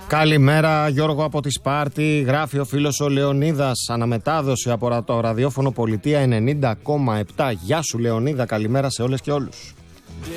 Καλημέρα Γιώργο από τη Σπάρτη, γράφει ο φίλος ο Λεωνίδας, αναμετάδοση από το ραδιόφωνο Πολιτεία 90,7. Γεια σου Λεωνίδα, καλημέρα σε όλες και όλους.